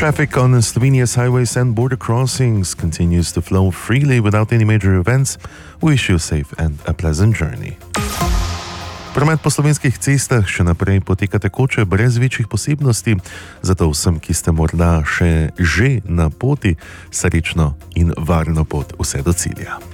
Traffic on Slovenia's highways and border crossings continues to flow freely without any major events. We wish you a safe and a pleasant journey. Promet po slovenskih cestah še naprej poteka tekoče, brez večjih posebnosti, zato vsem, ki ste morda že na poti, srečno in varno pot vse do cilja.